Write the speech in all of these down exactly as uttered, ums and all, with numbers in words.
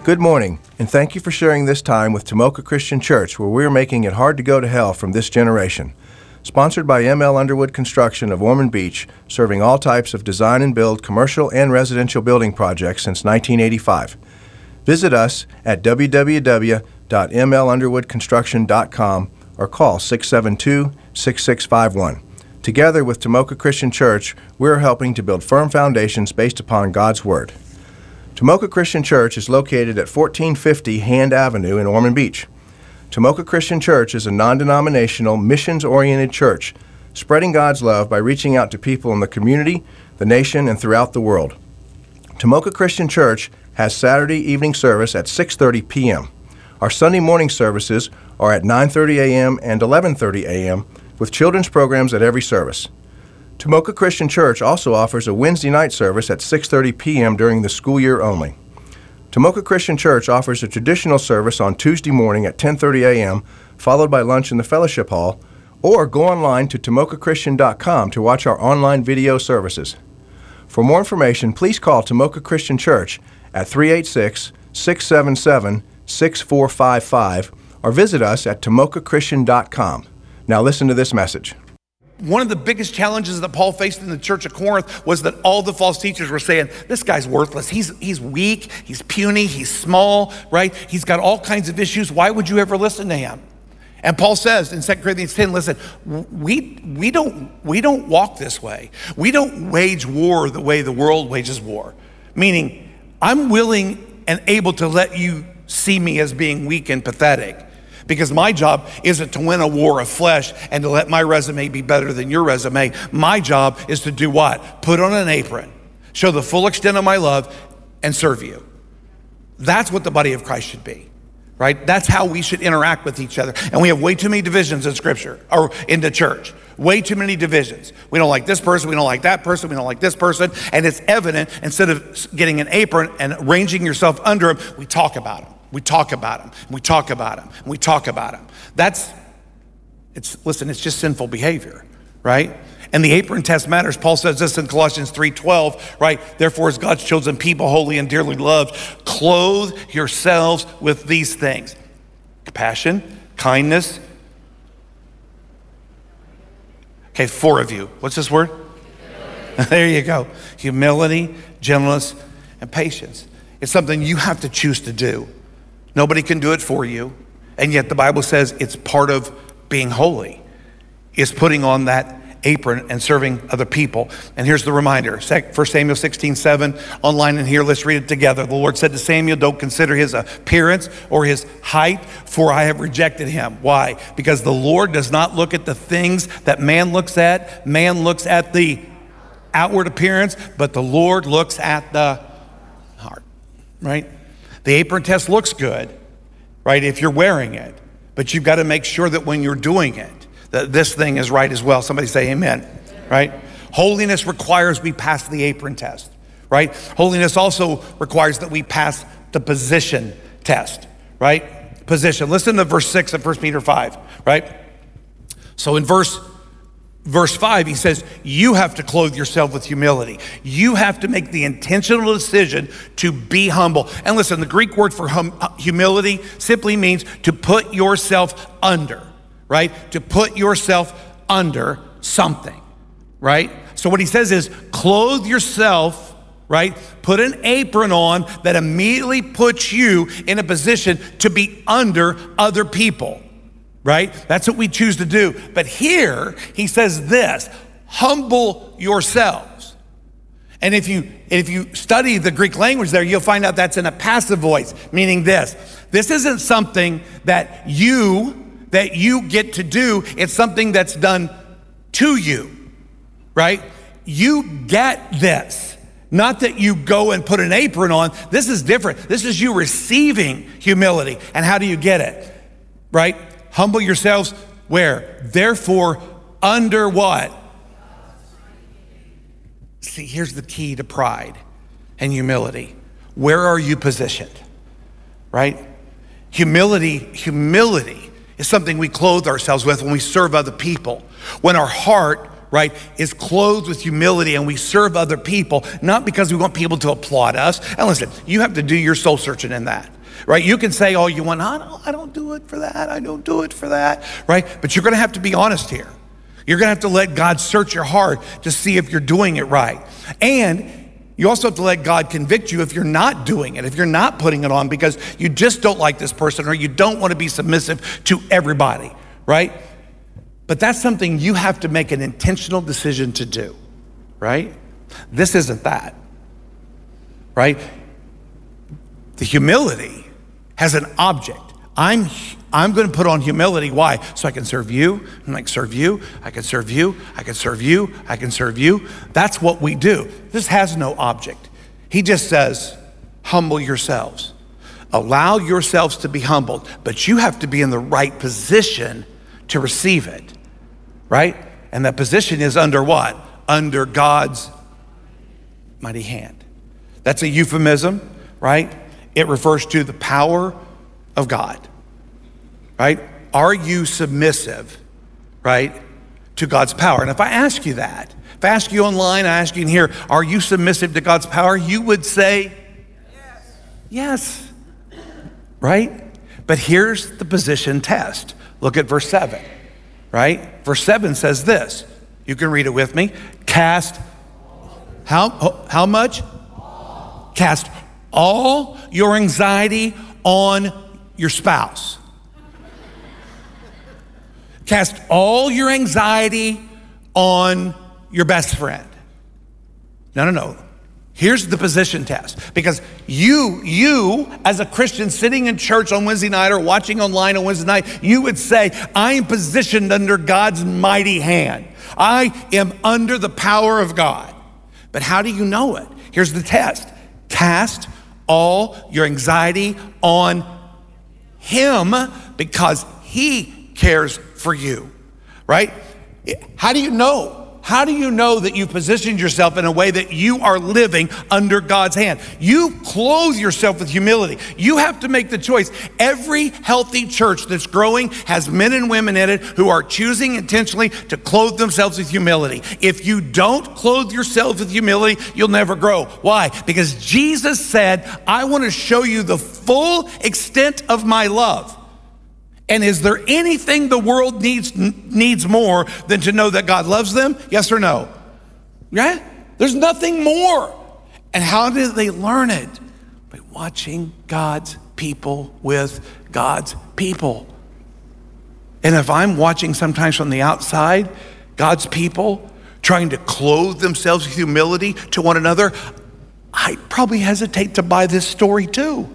Good morning, and thank you for sharing this time with Tomoka Christian Church, where we're making it hard to go to hell from this generation. Sponsored by M L Underwood Construction of Ormond Beach, serving all types of design and build commercial and residential building projects since nineteen eighty-five. Visit us at w w w dot m l underwood construction dot com or call six seven two, six six five one. Together with Tomoka Christian Church, we're helping to build firm foundations based upon God's Word. Tomoka Christian Church is located at fourteen fifty Hand Avenue in Ormond Beach. Tomoka Christian Church is a non-denominational, missions-oriented church, spreading God's love by reaching out to people in the community, the nation, and throughout the world. Tomoka Christian Church has Saturday evening service at six thirty p m Our Sunday morning services are at nine thirty a m and eleven thirty a m, with children's programs at every service. Tomoka Christian Church also offers a Wednesday night service at six thirty p m during the school year only. Tomoka Christian Church offers a traditional service on Tuesday morning at ten thirty a m, followed by lunch in the fellowship hall, or go online to tomoka christian dot com to watch our online video services. For more information, please call Tomoka Christian Church at three eight six, six seven seven, six four five five or visit us at tomoka christian dot com. Now listen to this message. One of the biggest challenges that Paul faced in the church of Corinth was that all the false teachers were saying, this guy's worthless. He's he's weak, he's puny, he's small, right? He's got all kinds of issues. Why would you ever listen to him? And Paul says in Second Corinthians ten, listen, we we don't we don't walk this way. We don't wage war the way the world wages war. Meaning, I'm willing and able to let you see me as being weak and pathetic. Because my job isn't to win a war of flesh and to let my resume be better than your resume. My job is to do what? Put on an apron, show the full extent of my love, and serve you. That's what the body of Christ should be, right? That's how we should interact with each other. And we have way too many divisions in Scripture, or in the church. Way too many divisions. We don't like this person, we don't like that person, we don't like this person. And it's evident, instead of getting an apron and arranging yourself under them, we talk about them. We talk about him, we talk about him, we talk about him. That's, it's, listen, it's just sinful behavior, right? And the apron test matters. Paul says this in Colossians three twelve, right? Therefore, as God's chosen people, holy and dearly loved, clothe yourselves with these things: compassion, kindness. Okay, four of you. What's this word? There you go. Humility, gentleness, and patience. It's something you have to choose to do. Nobody can do it for you. And yet the Bible says it's part of being holy, is putting on that apron and serving other people. And here's the reminder, First Samuel sixteen seven, online and here, let's read it together. The Lord said to Samuel, don't consider his appearance or his height, for I have rejected him. Why? Because the Lord does not look at the things that man looks at. Man looks at the outward appearance, but the Lord looks at the heart, right? The apron test looks good, right, if you're wearing it, but you've got to make sure that when you're doing it, that this thing is right as well. Somebody say amen, right? Holiness requires we pass the apron test, right? Holiness also requires that we pass the position test, right? Position. Listen to verse six of First Peter five, right? So in verse Verse five, he says, you have to clothe yourself with humility. You have to make the intentional decision to be humble. And listen, the Greek word for hum- humility simply means to put yourself under, right? To put yourself under something, right? So what he says is clothe yourself, right? Put an apron on that immediately puts you in a position to be under other people. Right? That's what we choose to do. But here, he says this, humble yourselves. And if you if you study the Greek language there, you'll find out that's in a passive voice, meaning this. This isn't something that you, that you get to do. It's something that's done to you, right? You get this. Not that you go and put an apron on. This is different. This is you receiving humility. And how do you get it? Right? Humble yourselves where? Therefore, under what? See, here's the key to pride and humility. Where are you positioned? Right? Humility, humility is something we clothe ourselves with when we serve other people. When our heart right, is clothed with humility, and we serve other people, not because we want people to applaud us. And listen, you have to do your soul searching in that, right? You can say all you want, I don't, I don't do it for that, I don't do it for that, right? But you're gonna have to be honest here. You're gonna have to let God search your heart to see if you're doing it right. And you also have to let God convict you if you're not doing it, if you're not putting it on because you just don't like this person or you don't want to be submissive to everybody, right? But that's something you have to make an intentional decision to do, right? This isn't that, right? The humility has an object. I'm I'm going to put on humility. Why? So I can serve you. I'm like, serve you. I can serve you. I can serve you. I can serve you. That's what we do. This has no object. He just says, humble yourselves. Allow yourselves to be humbled, but you have to be in the right position to receive it, right? And that position is under what? Under God's mighty hand. That's a euphemism, right? It refers to the power of God, right? Are you submissive, right, to God's power? And if I ask you that, if I ask you online, I ask you in here, are you submissive to God's power? You would say, yes, yes, right? But here's the position test. Look at verse seven, right? Verse seven says this. You can read it with me. Cast, how, how much? Cast all your anxiety on your spouse. Cast all your anxiety on your best friend. No, no, no. Here's the position test. Because you, you as a Christian sitting in church on Wednesday night or watching online on Wednesday night, you would say, I am positioned under God's mighty hand. I am under the power of God. But how do you know it? Here's the test. Cast all your anxiety on Him because He cares for you, right? How do you know? How do you know that you've positioned yourself in a way that you are living under God's hand? You clothe yourself with humility. You have to make the choice. Every healthy church that's growing has men and women in it who are choosing intentionally to clothe themselves with humility. If you don't clothe yourself with humility, you'll never grow. Why? Because Jesus said, I want to show you the full extent of my love. And is there anything the world needs needs more than to know that God loves them? Yes or no? Yeah? There's nothing more. And how did they learn it? By watching God's people with God's people. And if I'm watching sometimes from the outside, God's people trying to clothe themselves with humility to one another, I probably hesitate to buy this story too.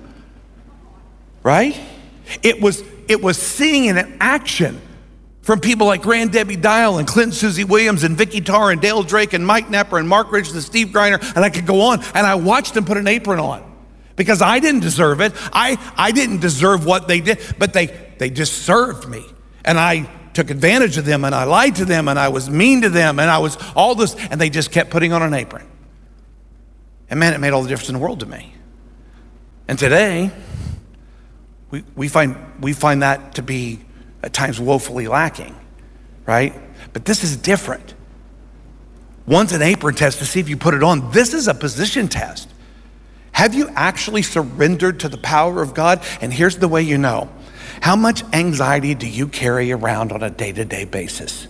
Right? It was It was seeing it in action from people like Grand Debbie Dial and Clinton Susie Williams and Vicky Tarr and Dale Drake and Mike Nepper and Mark Rich and Steve Greiner, and I could go on. And I watched them put an apron on because I didn't deserve it. I, I didn't deserve what they did, but they, they just served me. And I took advantage of them and I lied to them and I was mean to them and I was all this, and they just kept putting on an apron. And man, it made all the difference in the world to me. And today, We, we find we find that to be at times woefully lacking, right? But this is different. One's an apron test to see if you put it on. This is a position test. Have you actually surrendered to the power of God? And here's the way you know. How much anxiety do you carry around on a day-to-day basis?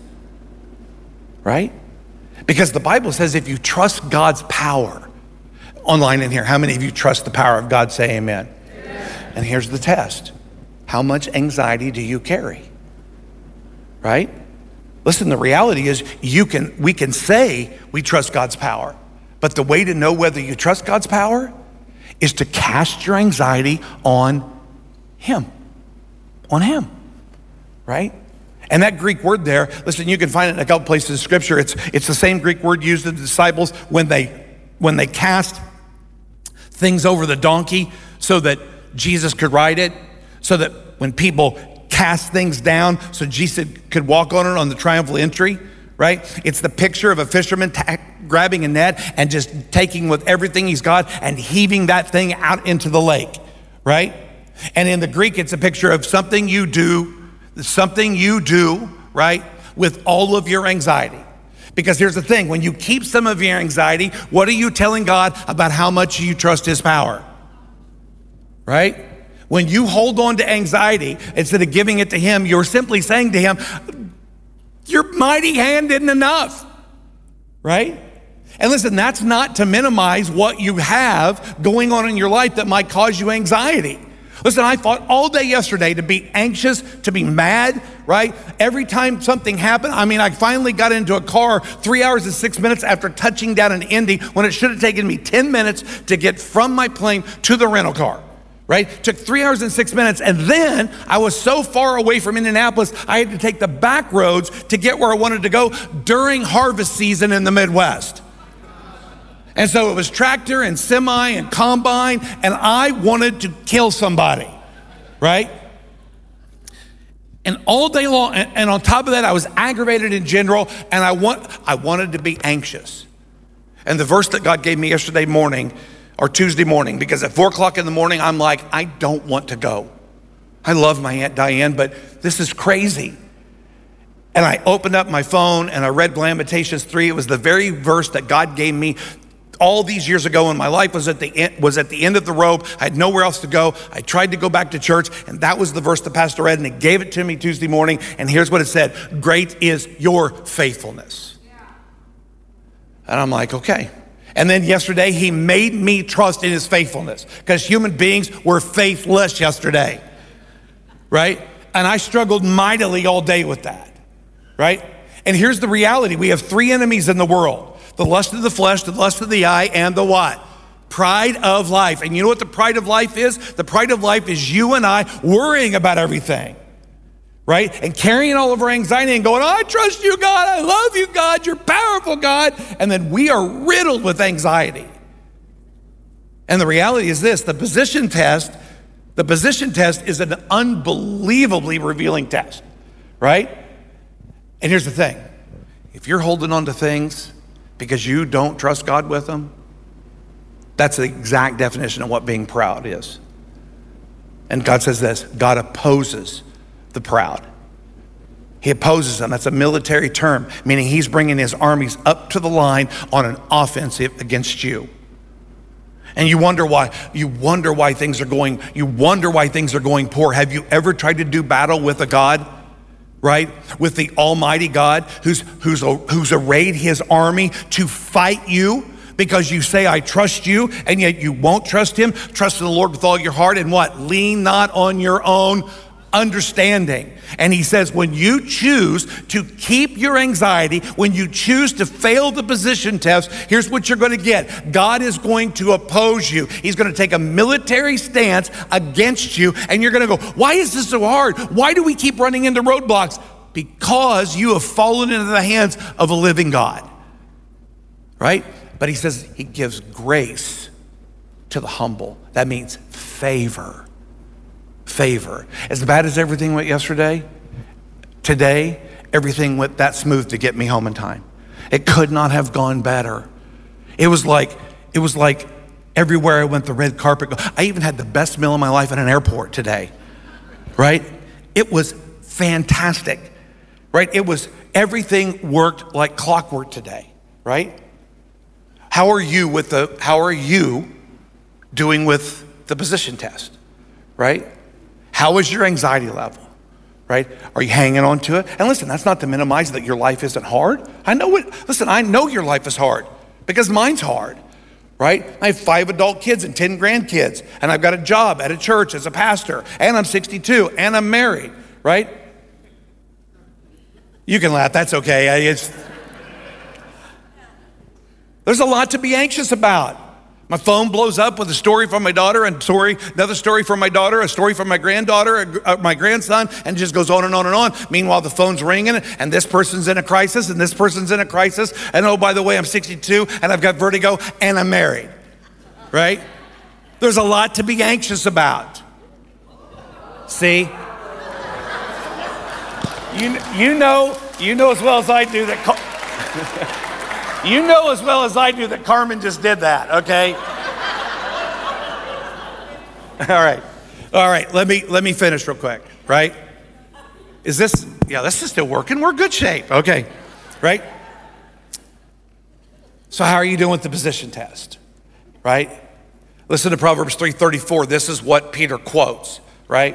Right? Because the Bible says if you trust God's power, online in here, how many of you trust the power of God? Say amen. And here's the test. How much anxiety do you carry? Right? Listen, the reality is you can we can say we trust God's power, but the way to know whether you trust God's power is to cast your anxiety on Him. On Him. Right? And that Greek word there, listen, you can find it in a couple places in Scripture. It's it's the same Greek word used in the disciples when they when they cast things over the donkey so that Jesus could ride it, so that when people cast things down so Jesus could walk on it on the triumphal entry, right? It's the picture of a fisherman ta- grabbing a net and just taking with everything he's got and heaving that thing out into the lake, right? And in the Greek, it's a picture of something you do, something you do, right, with all of your anxiety. Because here's the thing, when you keep some of your anxiety, what are you telling God about how much you trust his power? Right? When you hold on to anxiety, instead of giving it to him, you're simply saying to him, your mighty hand isn't enough, right? And listen, that's not to minimize what you have going on in your life that might cause you anxiety. Listen, I fought all day yesterday to be anxious, to be mad, right? Every time something happened, I mean, I finally got into a car three hours and six minutes after touching down in Indy when it should have taken me ten minutes to get from my plane to the rental car, right? Took three hours and six minutes. And then I was so far away from Indianapolis, I had to take the back roads to get where I wanted to go during harvest season in the Midwest. And so it was tractor and semi and combine, and I wanted to kill somebody, right? And all day long, and, and on top of that, I was aggravated in general, and I want, I wanted to be anxious. And the verse that God gave me yesterday morning, or Tuesday morning, because at four o'clock in the morning, I'm like, I don't want to go. I love my Aunt Diane, but this is crazy. And I opened up my phone and I read Lamentations three. It was the very verse that God gave me all these years ago when my life was at the end, was at the end of the rope. I had nowhere else to go. I tried to go back to church, and that was the verse the pastor read, and he gave it to me Tuesday morning, and here's what it said: great is your faithfulness. Yeah. And I'm like, okay. And then yesterday, he made me trust in his faithfulness, because human beings were faithless yesterday, right? And I struggled mightily all day with that, right? And here's the reality. We have three enemies in the world: the lust of the flesh, the lust of the eye, and the what? Pride of life. And you know what the pride of life is? The pride of life is you and I worrying about everything, right? And carrying all of our anxiety and going, oh, I trust you, God. I love you, God. You're powerful, God. And then we are riddled with anxiety. And the reality is this: the position test, the position test is an unbelievably revealing test, right? And here's the thing. If you're holding on to things because you don't trust God with them, that's the exact definition of what being proud is. And God says this: God opposes the proud. He opposes them. That's a military term, meaning he's bringing his armies up to the line on an offensive against you. And you wonder why, you wonder why things are going, you wonder why things are going poor. Have you ever tried to do battle with a God, right? With the Almighty God who's, who's, who's arrayed his army to fight you because you say, I trust you, and yet you won't trust him. Trust in the Lord with all your heart, and what? Lean not on your own understanding. And he says, when you choose to keep your anxiety, when you choose to fail the position test, here's what you're going to get. God is going to oppose you. He's going to take a military stance against you, and you're going to go, why is this so hard? Why do we keep running into roadblocks? Because you have fallen into the hands of a living God, right? But he says he gives grace to the humble. That means favor. Favor. As bad as everything went yesterday, today, everything went that smooth to get me home in time. It could not have gone better. It was like, it was like everywhere I went, the red carpet. I even had the best meal of my life at an airport today, right? It was fantastic, right? It was, everything worked like clockwork today, right? How are you with the, how are you doing with the position test, right? How is your anxiety level, right? Are you hanging on to it? And listen, that's not to minimize that your life isn't hard. I know it, listen, I know your life is hard because mine's hard, right? I have five adult kids and ten grandkids, and I've got a job at a church as a pastor, and I'm sixty-two, and I'm married, right? You can laugh, that's okay. It's, there's a lot to be anxious about. My phone blows up with a story from my daughter, and story, another story from my daughter, a story from my granddaughter, uh, my grandson, and it just goes on and on and on. Meanwhile, the phone's ringing, and this person's in a crisis, and this person's in a crisis, and oh, by the way, I'm sixty-two, and I've got vertigo, and I'm married, right? There's a lot to be anxious about. See? You, you know, you know as well as I do that... You know as well as I do that Carmen just did that, okay? All right, all right, let me, let me finish real quick, right? Is this, yeah, this is still working, we're good shape, okay, right? So how are you doing with the position test, right? Listen to Proverbs three thirty-four. This is what Peter quotes, right?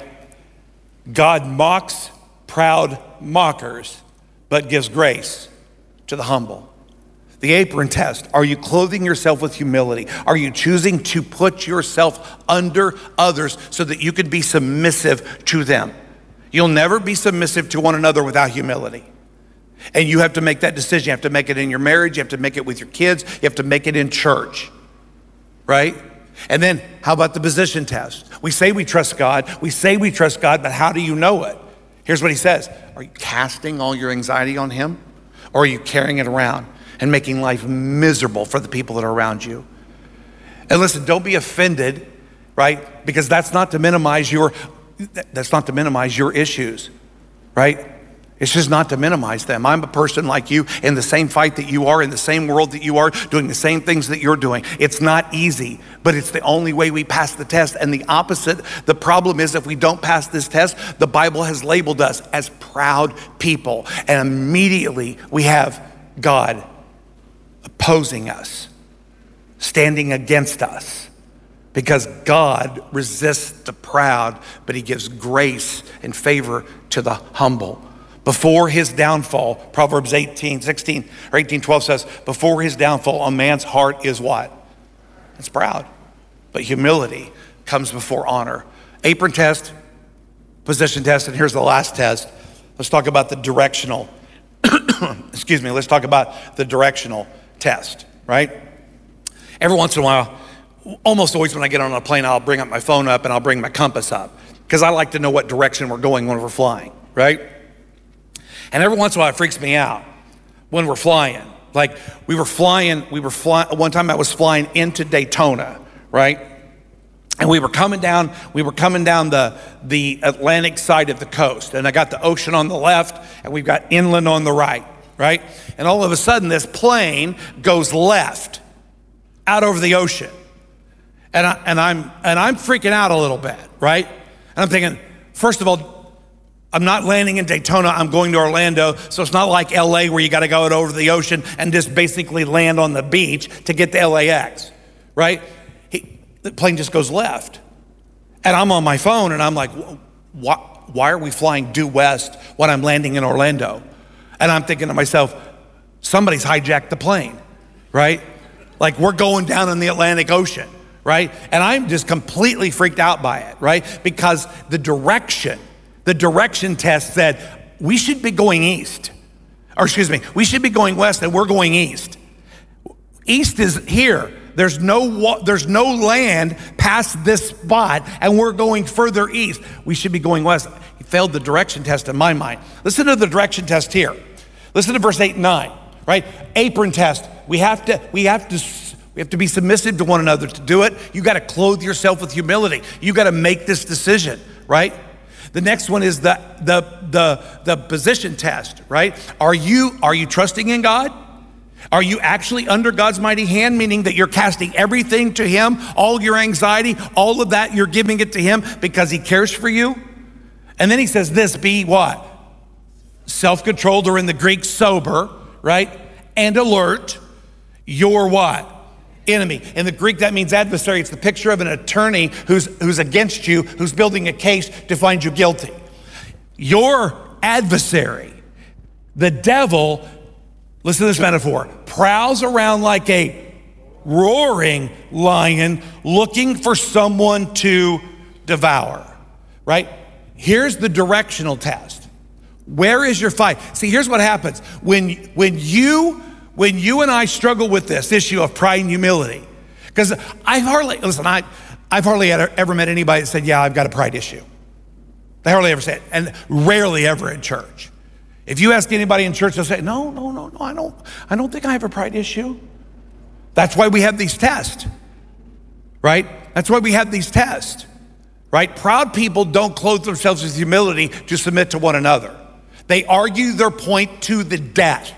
God mocks proud mockers, but gives grace to the humble. The apron test. Are you clothing yourself with humility? Are you choosing to put yourself under others so that you can be submissive to them? You'll never be submissive to one another without humility. And you have to make that decision. You have to make it in your marriage. You have to make it with your kids. You have to make it in church, right? And then how about the position test? We say we trust God. We say we trust God, but how do you know it? Here's what he says. Are you casting all your anxiety on him? Or are you carrying it around and making life miserable for the people that are around you? And listen, don't be offended, right? Because that's not to minimize your, that's not to minimize your issues, right? It's just not to minimize them. I'm a person like you in the same fight that you are, in the same world that you are, doing the same things that you're doing. It's not easy, but it's the only way we pass the test. And the opposite, the problem is if we don't pass this test, the Bible has labeled us as proud people. And immediately we have God opposing us, standing against us. Because God resists the proud, but he gives grace and favor to the humble. Before his downfall, Proverbs eighteen, sixteen, or eighteen, twelve says, before his downfall, a man's heart is what? It's proud. But humility comes before honor. Apron test, position test, and here's the last test. Let's talk about the directional, excuse me, let's talk about the directional test, right? Every once in a while, almost always when I get on a plane, I'll bring up my phone up and I'll bring my compass up because I like to know what direction we're going when we're flying, right? And every once in a while, it freaks me out when we're flying. Like we were flying, we were flying, one time I was flying into Daytona, right? And we were coming down, we were coming down the, the Atlantic side of the coast. And I got the ocean on the left and we've got inland on the right, right? And all of a sudden this plane goes left out over the ocean. And, I, and, I'm, and I'm freaking out a little bit, right? And I'm thinking, first of all, I'm not landing in Daytona, I'm going to Orlando, so it's not like L A where you gotta go out over the ocean and just basically land on the beach to get to L A X, right? He, the plane just goes left. And I'm on my phone and I'm like, why, why are we flying due west when I'm landing in Orlando? And I'm thinking to myself, somebody's hijacked the plane, right? Like we're going down in the Atlantic Ocean, right? And I'm just completely freaked out by it, right? Because the direction, the direction test said we should be going east, or excuse me, we should be going west and we're going east. East is here. There's no, there's no land past this spot and we're going further east. We should be going west. He failed the direction test in my mind. Listen to the direction test here. Listen to verse eight and nine, right? Apron test. We have to, we have to, we have to be submissive to one another to do it. You got to clothe yourself with humility. You got to make this decision, right? The next one is the, the, the, the position test, right? Are you, are you trusting in God? Are you actually under God's mighty hand, meaning that you're casting everything to him, all your anxiety, all of that, you're giving it to him because he cares for you? And then he says this, be what? Self-controlled, or in the Greek, sober, right? And alert. Your what? Enemy. In the Greek, that means adversary. It's the picture of an attorney who's, who's against you, who's building a case to find you guilty. Your adversary, the devil, listen to this metaphor, prowls around like a roaring lion looking for someone to devour, right? Here's the directional test. Where is your fight? See, here's what happens. When, when you When you and I struggle with this issue of pride and humility, because I've hardly, listen, I, I've hardly ever met anybody that said, yeah, I've got a pride issue. They hardly ever say it, and rarely ever in church. If you ask anybody in church, they'll say, no, no, no, no, I don't, I don't think I have a pride issue. That's why we have these tests, right? That's why we have these tests, right? Proud people don't clothe themselves with humility to submit to one another. They argue their point to the death,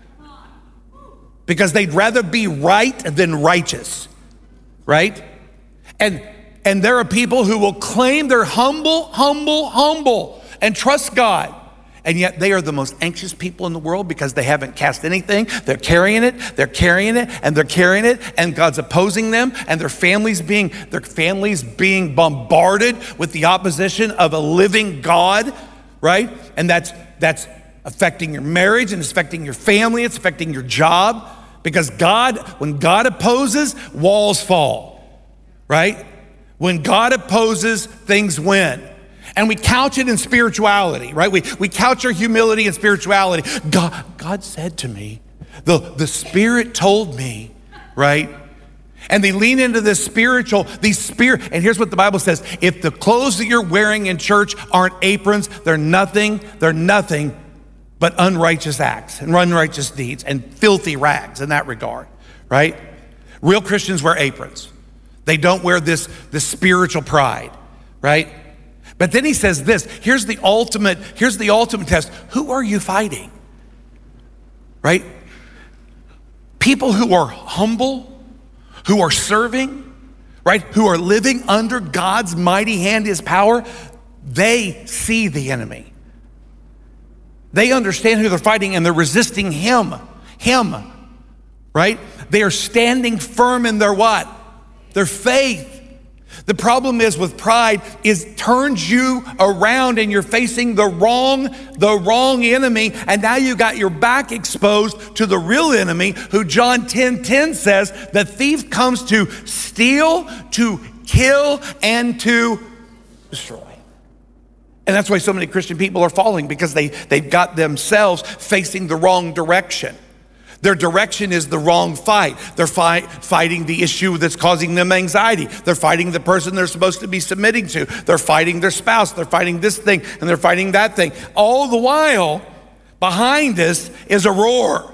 because they'd rather be right than righteous, right? And and there are people who will claim they're humble, humble, humble, and trust God. And yet they are the most anxious people in the world because they haven't cast anything. They're carrying it, they're carrying it, and they're carrying it, and God's opposing them, and their families being, their families being bombarded with the opposition of a living God, right? And that's that's affecting your marriage, and it's affecting your family, it's affecting your job. Because God, when God opposes, walls fall, right? When God opposes, things win. And we couch it in spirituality, right? We, we couch our humility in spirituality. God, God said to me, the, the Spirit told me, right? And they lean into this spiritual, these spirit, and here's what the Bible says. If the clothes that you're wearing in church aren't aprons, they're nothing, they're nothing but unrighteous acts and unrighteous deeds and filthy rags in that regard, right? Real Christians wear aprons. They don't wear this, this spiritual pride, right? But then he says this, here's the ultimate, here's the ultimate test. Who are you fighting? Right? People who are humble, who are serving, right? Who are living under God's mighty hand, his power, they see the enemy. They understand who they're fighting and they're resisting him, him, right? They are standing firm in their what? Their faith. The problem is with pride is turns you around and you're facing the wrong, the wrong enemy. And now you got your back exposed to the real enemy who John ten ten says the thief comes to steal, to kill, and to destroy. And that's why so many Christian people are falling, because they, they've got themselves facing the wrong direction. Their direction is the wrong fight. They're fight, fighting the issue that's causing them anxiety. They're fighting the person they're supposed to be submitting to. They're fighting their spouse. They're fighting this thing and they're fighting that thing. All the while, behind this is a roar,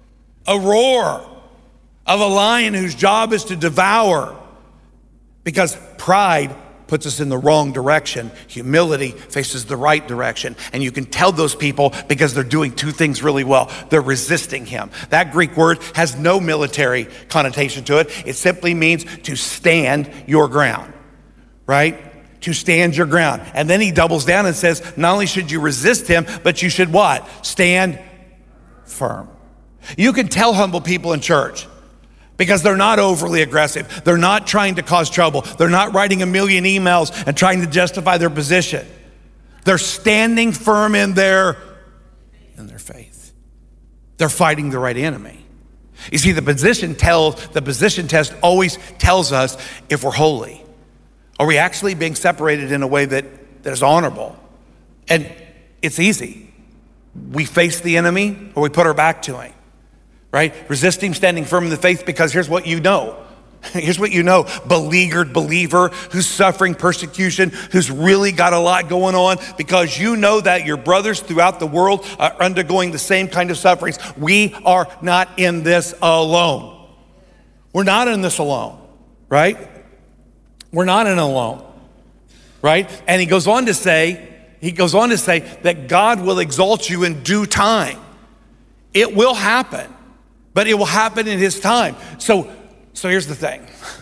a roar of a lion whose job is to devour, because pride puts us in the wrong direction. Humility faces the right direction. And you can tell those people because they're doing two things really well. They're resisting him. That Greek word has no military connotation to it. It simply means to stand your ground, right? To stand your ground. And then he doubles down and says, not only should you resist him, but you should what? Stand firm. You can tell humble people in church, because they're not overly aggressive. They're not trying to cause trouble. They're not writing a million emails and trying to justify their position. They're standing firm in their, in their faith. They're fighting the right enemy. You see, the position tells, the position test always tells us if we're holy. Are we actually being separated in a way that, that is honorable? And it's easy. We face the enemy or we put our back to him. Right? Resisting, standing firm in the faith, because here's what you know. Here's what you know. Beleaguered believer who's suffering persecution, who's really got a lot going on, because you know that your brothers throughout the world are undergoing the same kind of sufferings. We are not in this alone. We're not in this alone, right? We're not in alone, right? And he goes on to say, he goes on to say that God will exalt you in due time. It will happen. But it will happen in his time. So, so here's the thing.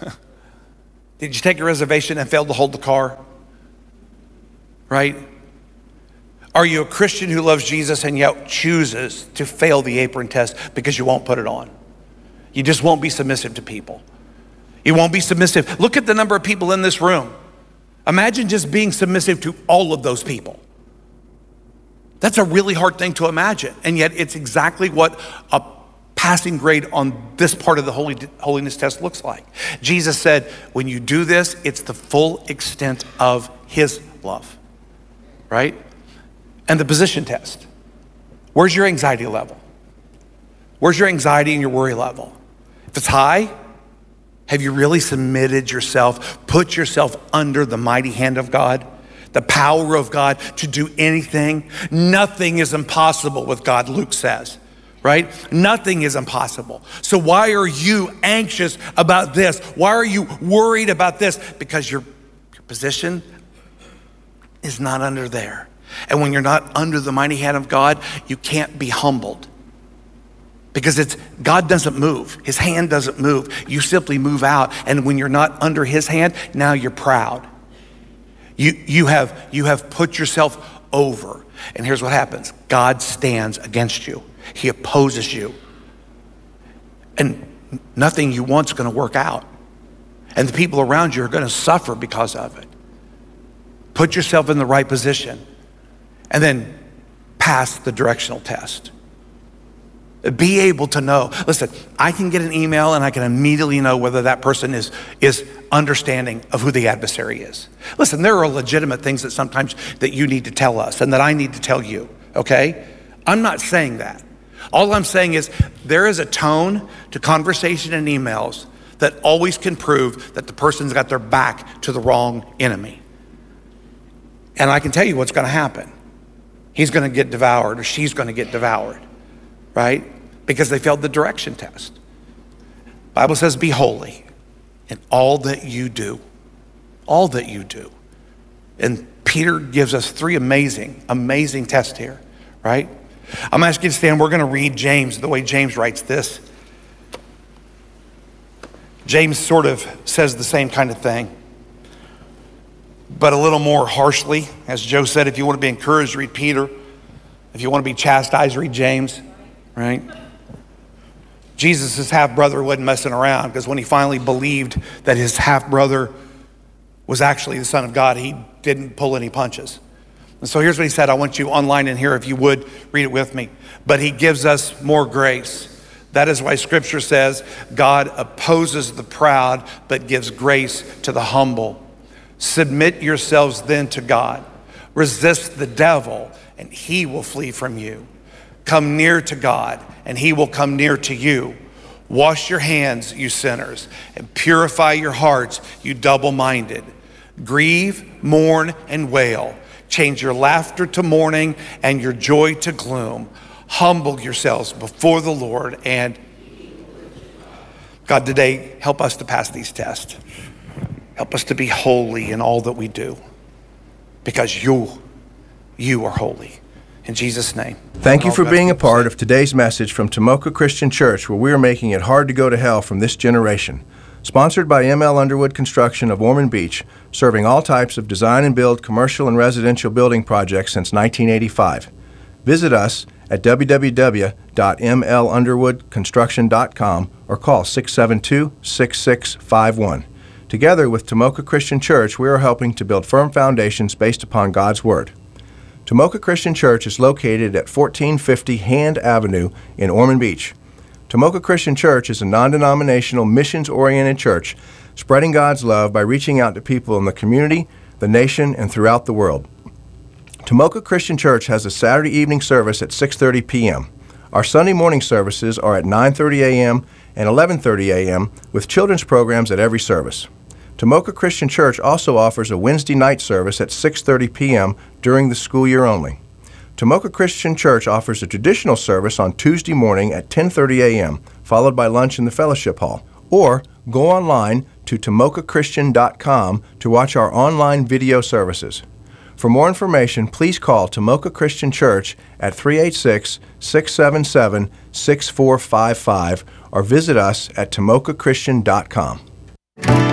Did you take a reservation and fail to hold the car? Right? Are you a Christian who loves Jesus and yet chooses to fail the apron test because you won't put it on? You just won't be submissive to people. You won't be submissive. Look at the number of people in this room. Imagine just being submissive to all of those people. That's a really hard thing to imagine. And yet it's exactly what a passing grade on this part of the holy, holiness test looks like. Jesus said, when you do this, it's the full extent of his love, right? And the position test. Where's your anxiety level? Where's your anxiety and your worry level? If it's high, have you really submitted yourself, put yourself under the mighty hand of God, the power of God to do anything? Nothing is impossible with God, Luke says. Right? Nothing is impossible. So why are you anxious about this? Why are you worried about this? Because your, your position is not under there. And when you're not under the mighty hand of God, you can't be humbled. Because it's God doesn't move. His hand doesn't move. You simply move out. And when you're not under his hand, now you're proud. You, you, have, you have put yourself over. And here's what happens. God stands against you. He opposes you. And nothing you want's going to work out. And the people around you are going to suffer because of it. Put yourself in the right position and then pass the directional test. Be able to know. Listen, I can get an email and I can immediately know whether that person is, is understanding of who the adversary is. Listen, there are legitimate things that sometimes that you need to tell us and that I need to tell you, okay? I'm not saying that. All I'm saying is there is a tone to conversation and emails that always can prove that the person's got their back to the wrong enemy. And I can tell you what's going to happen. He's going to get devoured or she's going to get devoured, right? Because they failed the direction test. The Bible says, be holy in all that you do, all that you do. And Peter gives us three amazing, amazing tests here, right? I'm gonna ask you to stand. We're gonna read James, the way James writes this. James sort of says the same kind of thing, but a little more harshly. As Joe said, if you want to be encouraged, read Peter. If you want to be chastised, read James, right? Jesus' half-brother wasn't messing around, because when he finally believed that his half-brother was actually the Son of God, he didn't pull any punches. And so here's what he said. I want you online in here, if you would, read it with me. But he gives us more grace. That is why Scripture says God opposes the proud, but gives grace to the humble. Submit yourselves then to God. Resist the devil, and he will flee from you. Come near to God, and he will come near to you. Wash your hands, you sinners, and purify your hearts, you double-minded. Grieve, mourn, and wail. Change your laughter to mourning and your joy to gloom. Humble yourselves before the Lord, and God, today, help us to pass these tests. Help us to be holy in all that we do, because you, you are holy. In Jesus' name. Thank you for being a part of today's message from Tomoka Christian Church, where we are making it hard to go to hell from this generation. Sponsored by M L Underwood Construction of Ormond Beach, serving all types of design and build commercial and residential building projects since nineteen eighty-five. Visit us at w w w dot m l underwood construction dot com or call six seven two, six six five one. Together with Tomoka Christian Church, we are helping to build firm foundations based upon God's Word. Tomoka Christian Church is located at fourteen fifty Hand Avenue in Ormond Beach. Tomoka Christian Church is a non-denominational, missions-oriented church spreading God's love by reaching out to people in the community, the nation, and throughout the world. Tomoka Christian Church has a Saturday evening service at six thirty p m Our Sunday morning services are at nine thirty a m and eleven thirty a m with children's programs at every service. Tomoka Christian Church also offers a Wednesday night service at six thirty p m during the school year only. Tomoka Christian Church offers a traditional service on Tuesday morning at ten thirty a m, followed by lunch in the fellowship hall. Or go online to tomoka christian dot com to watch our online video services. For more information, please call Tomoka Christian Church at three eight six, six seven seven, six four five five or visit us at tomoka christian dot com.